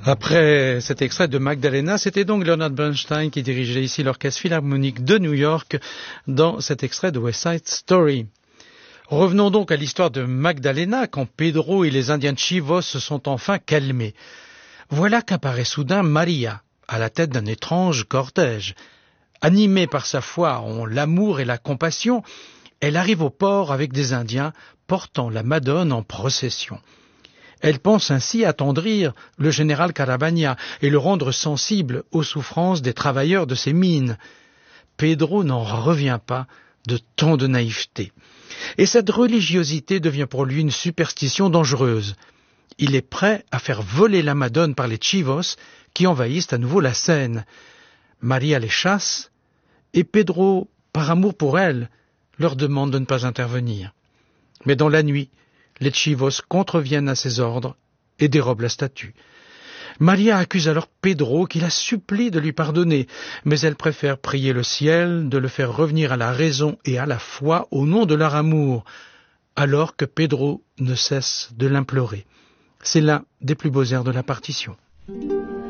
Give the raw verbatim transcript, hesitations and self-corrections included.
Après cet extrait de Magdalena, c'était donc Leonard Bernstein qui dirigeait ici l'Orchestre Philharmonique de New York dans cet extrait de West Side Story. Revenons donc à l'histoire de Magdalena quand Pedro et les Indiens Chivos se sont enfin calmés. Voilà qu'apparaît soudain Maria, à la tête d'un étrange cortège. Animée par sa foi en l'amour et la compassion, elle arrive au port avec des Indiens portant la Madone en procession. Elle pense ainsi attendrir le général Caravagna et le rendre sensible aux souffrances des travailleurs de ces mines. Pedro n'en revient pas de tant de naïveté. Et cette religiosité devient pour lui une superstition dangereuse. Il est prêt à faire voler la Madone par les Chivos qui envahissent à nouveau la Seine. Maria les chasse et Pedro, par amour pour elle, leur demande de ne pas intervenir. Mais dans la nuit, les Chivos contreviennent à ses ordres et dérobent la statue. Maria accuse alors Pedro qui la supplie de lui pardonner, mais elle préfère prier le ciel de le faire revenir à la raison et à la foi au nom de leur amour, alors que Pedro ne cesse de l'implorer. C'est l'un des plus beaux airs de la partition.